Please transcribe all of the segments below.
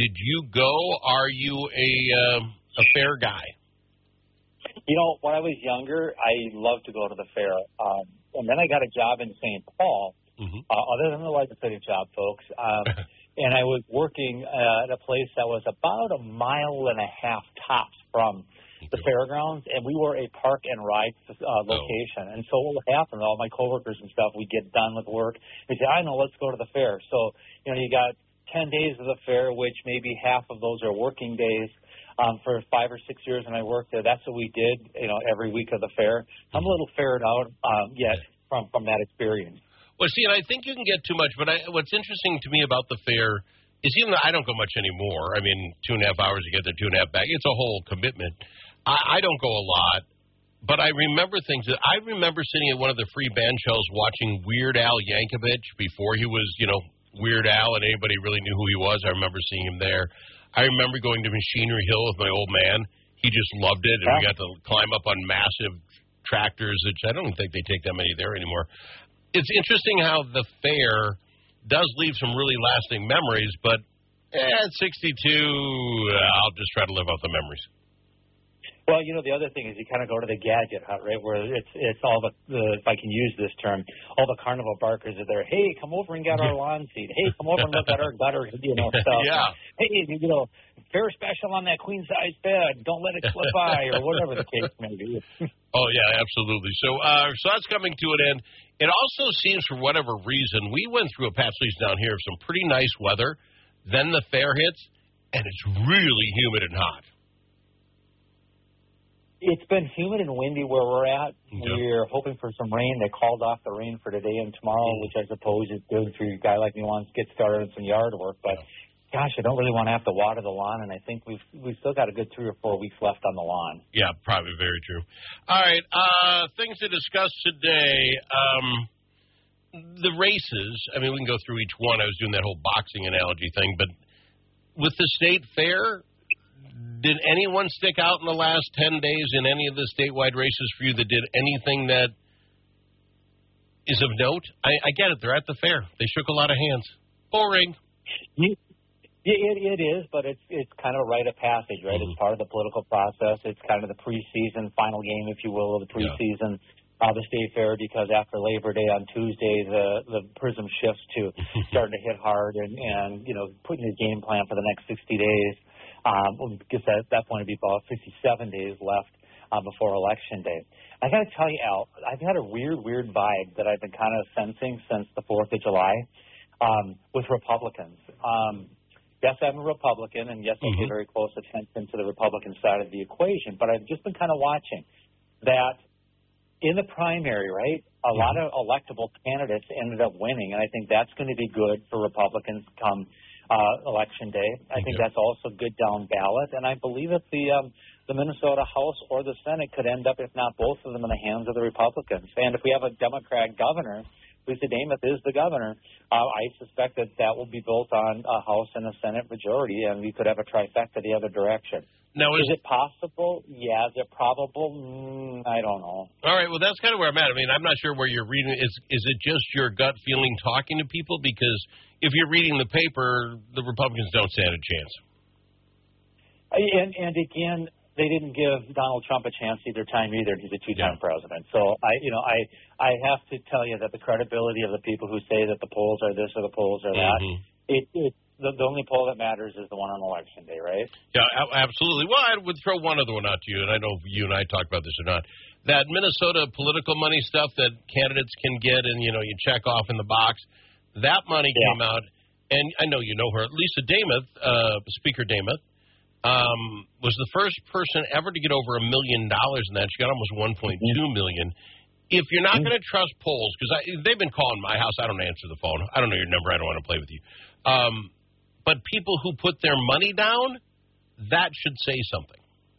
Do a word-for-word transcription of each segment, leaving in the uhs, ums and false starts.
Did you go? Are you a, uh, a fair guy? You know, when I was younger, I loved to go to the fair. Um, and then I got a job in Saint Paul, mm-hmm. uh, other than the legislative job, folks. Um, and I was working uh, at a place that was about a mile and a half tops from the fairgrounds, and we were a park and ride uh, location. Oh. And so what would happen, all my coworkers and stuff, we'd get done with work. They'd say, I know, let's go to the fair. So, you know, you got ten days of the fair, which maybe half of those are working days. Um, for five or six years when I worked there, that's what we did, you know, every week of the fair. I'm a little ferret out um, yet from, from that experience. Well, see, and I think you can get too much, but I, what's interesting to me about the fair is even though I don't go much anymore, I mean, two and a half hours to get there, two and a half back, it's a whole commitment. I, I don't go a lot, but I remember things. that I remember sitting at one of the free band shows watching Weird Al Yankovic before he was, you know, Weird Al and anybody really knew who he was. I remember seeing him there. I remember going to Machinery Hill with my old man. He just loved it, and we got to climb up on massive tractors, which I don't think they take that many there anymore. It's interesting how the fair does leave some really lasting memories, but at sixty-two, I'll just try to live out the memories. Well, you know, the other thing is you kind of go to the gadget hut, right, where it's it's all the, the, if I can use this term, all the carnival barkers are there. Hey, come over and get our lawn seat. Hey, come over and look at our gutter, you know, stuff. Yeah. Hey, you know, fair special on that queen-size bed. Don't let it slip by, or whatever the case may be. Oh, yeah, absolutely. So, uh, so that's coming to an end. It also seems, for whatever reason, we went through a patch least down here of some pretty nice weather. Then the fair hits, and it's really humid and hot. It's been humid and windy where we're at. Okay. We're hoping for some rain. They called off the rain for today and tomorrow, mm. which I suppose is good for a guy like me who wants to get started on some yard work. But, yeah. gosh, I don't really want to have to water the lawn, and I think we've we've still got a good three or four weeks left on the lawn. Yeah, probably very true. All right, uh, things to discuss today. Um, the races, I mean, we can go through each one. I was doing that whole boxing analogy thing. But with the state fair, did anyone stick out in the last ten days in any of the statewide races for you that did anything that is of note? I, I get it. They're at the fair. They shook a lot of hands. Boring. Yeah, it, it is, but it's it's kind of a rite of passage, right? Mm-hmm. It's part of the political process. It's kind of the preseason, final game, if you will, of the preseason yeah. uh, the state fair, because after Labor Day on Tuesday, the, the prism shifts to starting to hit hard and, and, you know, putting your game plan for the next sixty days. Um, because at that point it'd be about fifty-seven days left uh, before Election Day. I got to tell you, Al, I've had a weird, weird vibe that I've been kind of sensing since the fourth of July um, with Republicans. Um, yes, I'm a Republican, and yes, I pay very close attention to the Republican side of the equation, but I've just been kind of watching that in the primary, right, a mm-hmm. lot of electable candidates ended up winning, and I think that's going to be good for Republicans come Uh, election day. I think that's also good down ballot, and I believe that the um, the Minnesota House or the Senate could end up, if not both of them, in the hands of the Republicans. And if we have a Democrat governor, Lisa Demuth is the governor, uh, I suspect that that will be built on a House and a Senate majority, and we could have a trifecta the other direction. Now, is, is it possible? Yeah. Is it probable? Mm, I don't know. All right. Well, that's kind of where I'm at. I mean, I'm not sure where you're reading. Is is it just your gut feeling talking to people? Because if you're reading the paper, the Republicans don't stand a chance. And, and again, they didn't give Donald Trump a chance either time either. He's a two-time yeah. president. So I, you know, I I have to tell you that the credibility of the people who say that the polls are this or the polls are that, mm-hmm. it, it The, the only poll that matters is the one on Election Day, right? Yeah, absolutely. Well, I would throw one other one out to you, and I know you and I talked about this or not. That Minnesota political money stuff that candidates can get, and, you know, you check off in the box, that money yeah. came out, and I know you know her. Lisa Demuth, uh, Speaker Demuth, um, was the first person ever to get over a million dollars in that. She got almost one point two million dollars. If you're not going to trust polls, because they've been calling my house, I don't answer the phone. I don't know your number. I don't want to play with you. Um, But people who put their money down, that should say something.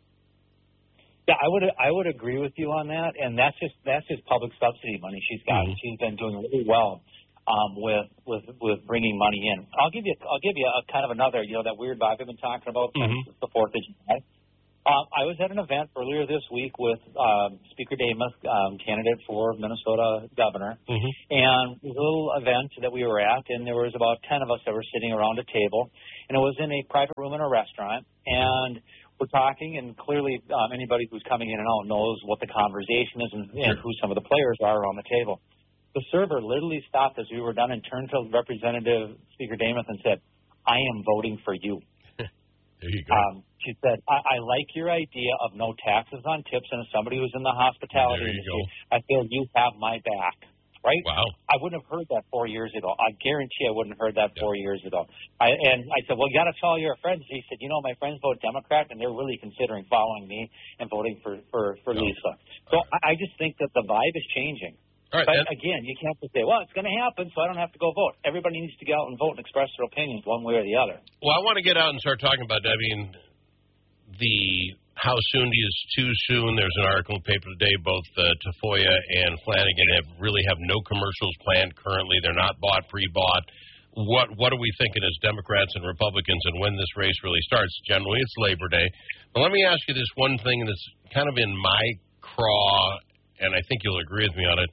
Yeah, I would I would agree with you on that, and that's just that's just public subsidy money she's got. Mm-hmm. She's been doing really well um, with with with bringing money in. I'll give you I'll give you a kind of another, you know, that weird vibe I've been talking about since mm-hmm. the fourth of July. Uh, I was at an event earlier this week with um, Speaker Demuth, um, candidate for Minnesota governor, mm-hmm. and it was a little event that we were at, and there was about ten of us that were sitting around a table, and it was in a private room in a restaurant, and we're talking, and clearly um, anybody who's coming in and out knows what the conversation is and, and who some of the players are around the table. The server literally stopped as we were done and turned to Representative Speaker Demuth and said, "I am voting for you." There you go. Um, she said, I, I like your idea of no taxes on tips, and as somebody who's in the hospitality industry, I feel you have my back, right? Wow. I wouldn't have heard that four years ago. I guarantee I wouldn't have heard that yep. four years ago. I, and I said, well, you got to tell your friends. He said, you know, my friends vote Democrat, and they're really considering following me and voting for, for, for no. Lisa. So right. I, I just think that the vibe is changing. All right, but that, again, you can't just say, well, it's going to happen, so I don't have to go vote. Everybody needs to get out and vote and express their opinions one way or the other. Well, I want to get out and start talking about, I mean, the how soon is too soon. There's an article in the paper today. Both uh, Tafoya and Flanagan have really have no commercials planned currently. They're not bought, pre-bought. What what are we thinking as Democrats and Republicans and when this race really starts? Generally, it's Labor Day. But let me ask you this one thing that's kind of in my craw, and I think you'll agree with me on it.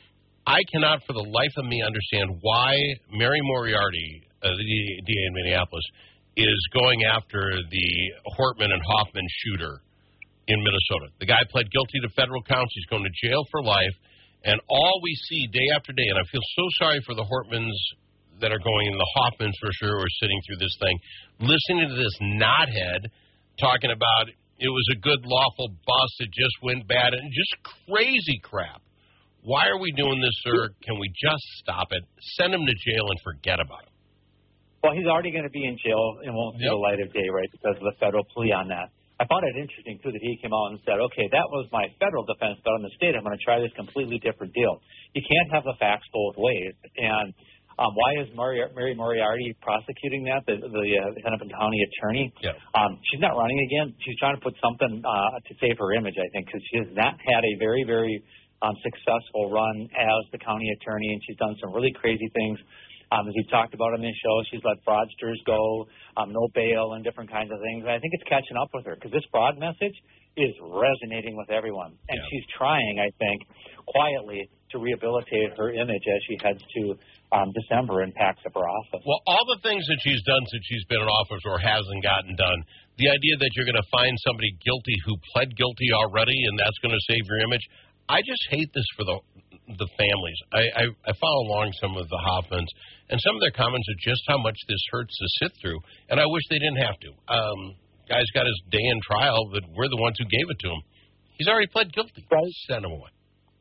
I cannot for the life of me understand why Mary Moriarty, uh, the D A in Minneapolis, is going after the Hortman and Hoffman shooter in Minnesota. The guy pled guilty to federal counts. He's going to jail for life. And all we see day after day, and I feel so sorry for the Hortmans that are going, and the Hoffmans for sure, who are sitting through this thing, listening to this knothead talking about it was a good, lawful bust, it just went bad, and just crazy crap. Why are we doing this, sir? Can we just stop it? Send him to jail and forget about him. Well, he's already going to be in jail and won't see yep. the light of day, right, because of the federal plea on that. I found it interesting, too, that he came out and said, okay, that was my federal defense, but on the state, I'm going to try this completely different deal. You can't have the facts both ways. And um, why is Mari- Mary Moriarty prosecuting that, the, the uh, Hennepin County attorney? Yeah. Um, she's not running again. She's trying to put something uh, to save her image, I think, because she has not had a very, very um, successful run as the county attorney, and she's done some really crazy things. Um, as we've talked about on this show, she's let fraudsters go, um, no bail, and different kinds of things. And I think it's catching up with her because this fraud message is resonating with everyone. And yeah. she's trying, I think, quietly to rehabilitate her image as she heads to um, December and packs up her office. Well, all the things that she's done since she's been in office or hasn't gotten done, the idea that you're going to find somebody guilty who pled guilty already and that's going to save your image, I just hate this for the the families. I, I, I follow along some of the Hoffmans, and some of their comments are just how much this hurts to sit through, and I wish they didn't have to. Um, guy's got his day in trial, but we're the ones who gave it to him. He's already pled guilty. Right. Send him away.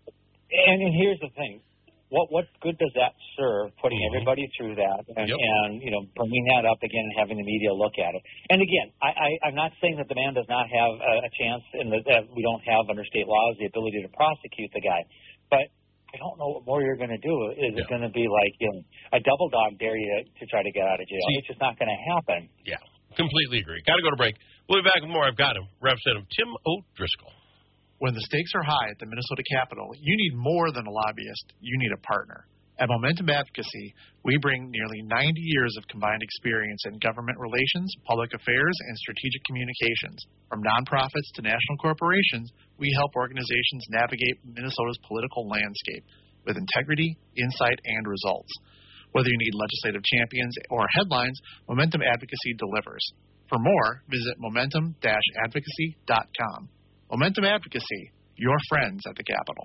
And, and here's the thing. What what good does that serve, putting mm-hmm. everybody through that and, yep. and, you know, bringing that up again and having the media look at it? And, again, I, I, I'm not saying that the man does not have a, a chance and that, that we don't have under state laws the ability to prosecute the guy. But I don't know what more you're going to do. Is yeah. it going to be like, you know, a double dog dare you to try to get out of jail? See, it's just not going to happen. Yeah, completely agree. Got to go to break. We'll be back with more. I've got him. Representative Tim O'Driscoll. When the stakes are high at the Minnesota Capitol, you need more than a lobbyist. You need a partner. At Momentum Advocacy, we bring nearly ninety years of combined experience in government relations, public affairs, and strategic communications. From nonprofits to national corporations, we help organizations navigate Minnesota's political landscape with integrity, insight, and results. Whether you need legislative champions or headlines, Momentum Advocacy delivers. For more, visit momentum dash advocacy dot com. Momentum Advocacy, your friends at the Capitol.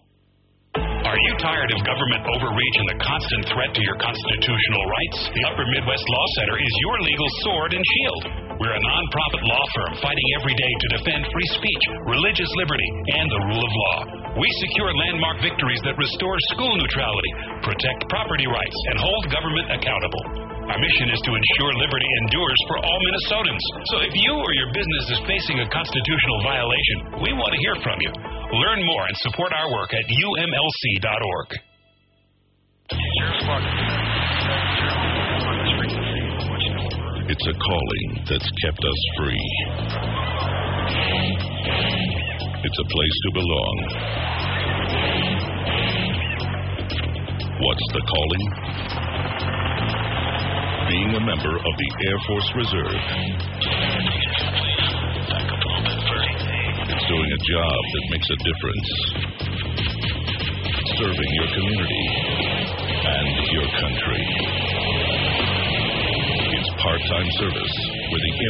Are you tired of government overreach and the constant threat to your constitutional rights? The Upper Midwest Law Center is your legal sword and shield. We're a nonprofit law firm fighting every day to defend free speech, religious liberty, and the rule of law. We secure landmark victories that restore school neutrality, protect property rights, and hold government accountable. Our mission is to ensure liberty endures for all Minnesotans. So if you or your business is facing a constitutional violation, we want to hear from you. Learn more and support our work at U M L C dot org. It's a calling that's kept us free. It's a place to belong. What's the calling? Being a member of the Air Force Reserve. doing a job that makes a difference. Serving your community and your country. It's part-time service with the